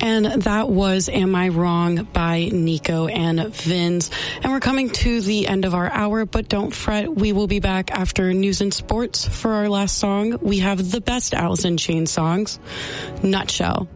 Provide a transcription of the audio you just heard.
And that was Am I Wrong by Nico and Vinz. And we're coming to the end of our hour, but don't fret. We will be back after news and sports for our last song. We have the best Alice in Chains songs, Nutshell.